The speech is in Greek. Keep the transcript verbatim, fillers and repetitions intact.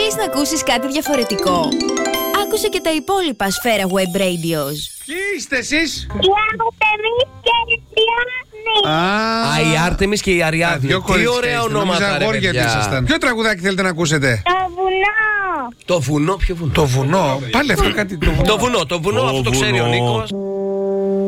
Θέλεις να ακούσεις κάτι διαφορετικό? Άκουσε και τα υπόλοιπα Σφαίρα Web Radios. Ποιοι είστε εσείς? Η Άρτεμις και η Αριάννη. Α, Α, η Άρτεμις και η Αριάδνη. δύο Τι κορίτσια ωραία είστε. ονόματα, Νόμιζα ρε αγόρια παιδιά. ήσασταν. Ποιο τραγουδάκι θέλετε να ακούσετε? Το βουνό. Το βουνό, ποιο βουνό? Το βουνό. Πάλι αυτό κάτι. Το βουνό. Το βουνό, το βουνό, αυτό το ξέρει ο Νίκος.